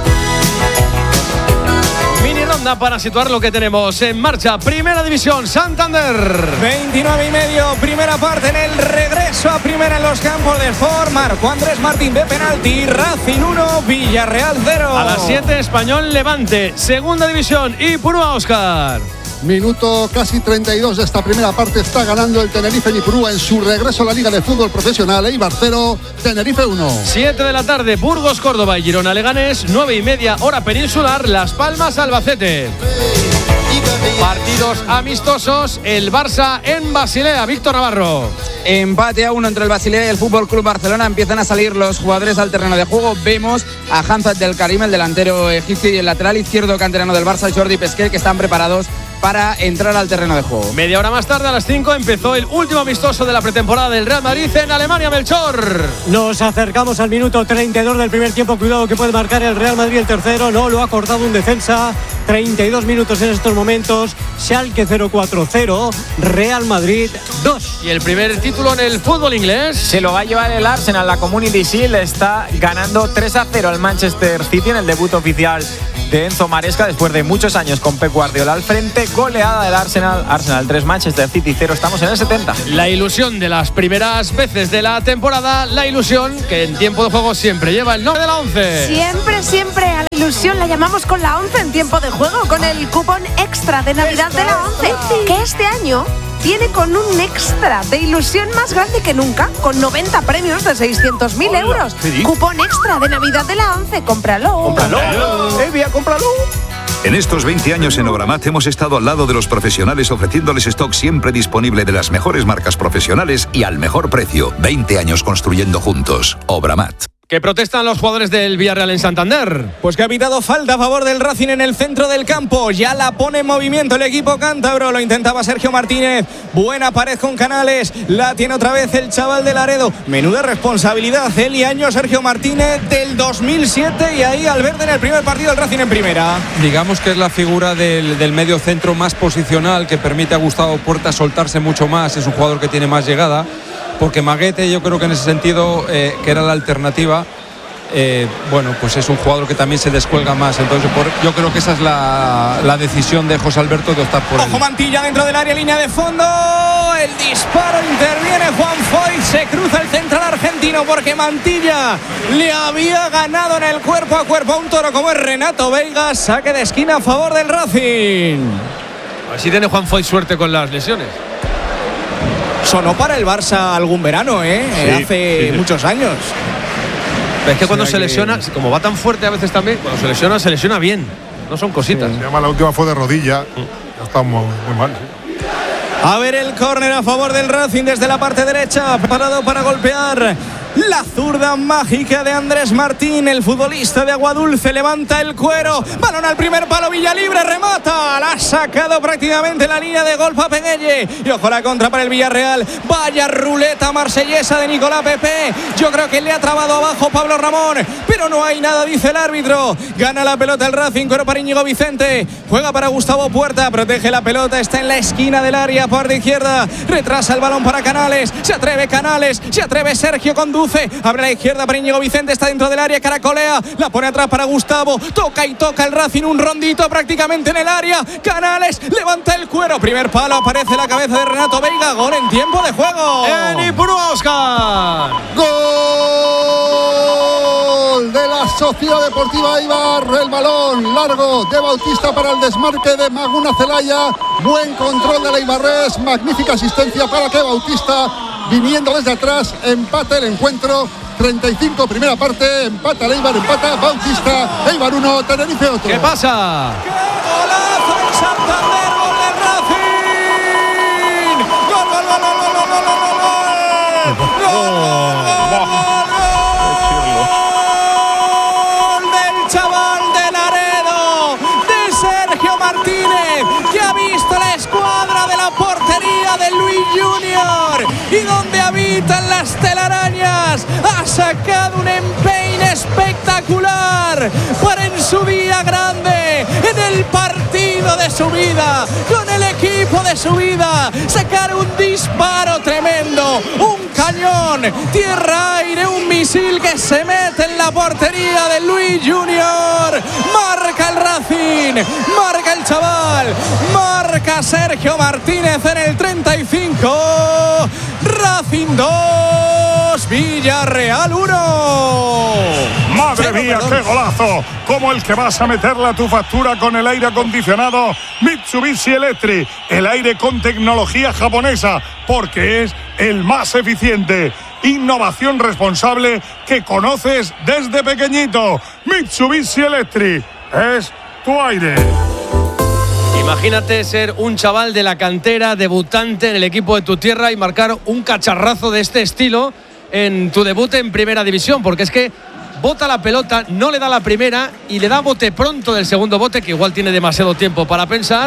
Mini ronda para situar lo que tenemos en marcha. Primera División, Santander. veintinueve y medio, primera parte en el regreso a primera en los campos de Sport. Marco Andrés Martín de penalti. Racing uno, Villarreal cero. A las siete, Español Levante. Segunda División, Ipurúa, Óscar. Minuto casi treinta y dos de esta primera parte. Está ganando el Tenerife en Ipurúa en su regreso a la Liga de Fútbol Profesional. Eibar cero, Tenerife uno. siete de la tarde, Burgos, Córdoba y Girona Leganés. nueve y media, hora peninsular, Las Palmas, Albacete. Partidos amistosos, el Barça en Basilea. Víctor Navarro. Empate a uno entre el Basilea y el Fútbol Club Barcelona. Empiezan a salir los jugadores al terreno de juego. Vemos a Hamzat del Karim, el delantero egipcio, y el lateral izquierdo canterano del Barça, Jordi Pesquet, que están preparados para entrar al terreno de juego. Media hora más tarde, a las cinco, empezó el último amistoso de la pretemporada del Real Madrid en Alemania, Melchor. Nos acercamos al minuto treinta y dos del primer tiempo. Cuidado que puede marcar el Real Madrid el tercero. No, lo ha cortado un defensa. treinta y dos minutos en estos momentos. Schalke cero cuatro cero, Real Madrid dos. Y el primer título en el fútbol inglés. Se lo va a llevar el Arsenal. La Community Shield está ganando tres a cero al Manchester City en el debut oficial de Enzo Maresca después de muchos años con Pep Guardiola al frente. Goleada del Arsenal, Arsenal tres, Manchester City cero. Estamos en el setenta. La ilusión de las primeras veces de la temporada, la ilusión que en tiempo de juego siempre lleva el nombre de la once. Siempre, siempre a la ilusión la llamamos con la once en tiempo de juego, con el cupón extra de Navidad de la once, que este año viene con un extra de ilusión más grande que nunca, con noventa premios de seiscientos mil euros. Cupón extra de Navidad de la once, cómpralo. Cómpralo. Eh, vía, cómpralo. En estos veinte años en Obramat hemos estado al lado de los profesionales ofreciéndoles stock siempre disponible de las mejores marcas profesionales y al mejor precio. veinte años construyendo juntos. Obramat. Que protestan los jugadores del Villarreal en Santander. Pues que ha pitado falta a favor del Racing en el centro del campo. Ya la pone en movimiento el equipo cántabro. Lo intentaba Sergio Martínez. Buena pared con Canales. La tiene otra vez el chaval de Laredo. Menuda responsabilidad. Él y año Sergio Martínez del dos mil siete. Y ahí Alberde en el primer partido del Racing en primera. Digamos que es la figura del, del medio centro más posicional, que permite a Gustavo Puerta soltarse mucho más. Es un jugador que tiene más llegada. Porque Maguete, yo creo que en ese sentido, eh, que era la alternativa, eh, bueno, pues es un jugador que también se descuelga más. Entonces por, yo creo que esa es la, la decisión de José Alberto de optar por él. Ojo Mantilla dentro del área, línea de fondo. El disparo, interviene Juan Foyt. Se cruza el central argentino porque Mantilla le había ganado en el cuerpo a cuerpo a un toro como es Renato Veiga. Saque de esquina a favor del Racing. A ver si tiene Juan Foyt suerte con las lesiones. Sonó para el Barça algún verano, ¿eh? Sí, Hace sí, sí. muchos años. Pero es que cuando o sea se que... lesiona, como va tan fuerte a veces también, cuando se lesiona, se lesiona bien. No son cositas. Sí. Además, la última fue de rodilla. Mm. Ya está muy, muy mal. Sí. A ver el córner a favor del Racing desde la parte derecha. Preparado para golpear. La zurda mágica de Andrés Martín, el futbolista de Aguadulce, levanta el cuero, balón al primer palo, Villalibre remata, la ha sacado prácticamente la línea de gol Papeguelle. Y ojo la contra para el Villarreal, vaya ruleta marsellesa de Nicolás Pepe. Yo creo que le ha trabado abajo Pablo Ramón, pero no hay nada, dice el árbitro. Gana la pelota el Racing, cuero para Íñigo Vicente, juega para Gustavo Puerta, protege la pelota, está en la esquina del área, parte izquierda, retrasa el balón para Canales, se atreve Canales, se atreve Sergio, conduce. Abre a la izquierda para Íñigo Vicente, está dentro del área, caracolea, la pone atrás para Gustavo, toca y toca el Racing, un rondito prácticamente en el área, Canales levanta el cuero, primer palo, aparece la cabeza de Renato Veiga, gol en tiempo de juego. En Ipurúa, Óscar. Gol de la Sociedad Deportiva Eibar, el balón largo de Bautista para el desmarque de Maguna Celaya, buen control de la Eibarrés, magnífica asistencia para que Bautista, viniendo desde atrás, empate el encuentro. treinta y cinco, primera parte, empata el Eibar, empata Bautista, Eibar uno, Tenerife otro. ¿Qué pasa? ¡Qué golazo en Santander! ¡Gol del Racing! ¡Gol, gol, gol, gol, gol, gol, gol, gol, gol! ¡Gol del chaval de Laredo, de Sergio Martínez, que ha visto la escuadra de la portería de Luis Junior y donde habitan las telarañas, ha sacado un empeine espectacular para en su día grande, en el partido de su vida, con el equipo de su vida, sacar un disparo tremendo, un cañón, tierra-aire, un misil que se mete en la portería de Luis Junior. Marca el Racing, marca el chaval, marca Sergio Martínez en el treinta y cinco. Racing dos, Villarreal uno. ¡Madre mía, qué golazo! Como el que vas a meterle a tu factura con el aire acondicionado Mitsubishi Electric. El aire con tecnología japonesa, porque es el más eficiente. Innovación responsable que conoces desde pequeñito. Mitsubishi Electric es tu aire. Imagínate ser un chaval de la cantera, debutante en el equipo de tu tierra y marcar un cacharrazo de este estilo en tu debut en primera división, porque es que bota la pelota, no le da la primera y le da bote pronto del segundo bote, que igual tiene demasiado tiempo para pensar,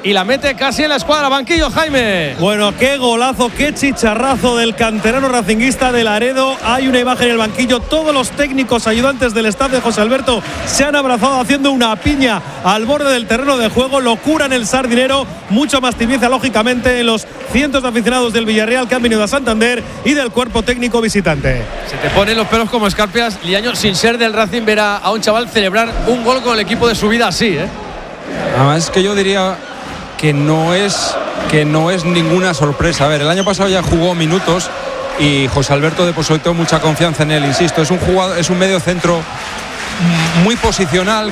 y la mete casi en la escuadra. Banquillo, Jaime. Bueno, qué golazo, qué chicharrazo del canterano racinguista de Laredo. Hay una imagen en el banquillo. Todos los técnicos ayudantes del staff de José Alberto se han abrazado haciendo una piña al borde del terreno de juego. Locura en el Sardinero. Mucho más tibieza, lógicamente, en los cientos de aficionados del Villarreal que han venido a Santander y del cuerpo técnico visitante. Se te ponen los pelos como escarpias, Liaño, sin ser del Racing, ver a, a un chaval celebrar un gol con el equipo de su vida así, ¿eh? Además es que yo diría que no es que no es ninguna sorpresa. A ver, el año pasado ya jugó minutos y José Alberto depositó mucha confianza en él, insisto, es un jugador, es un medio centro muy posicional,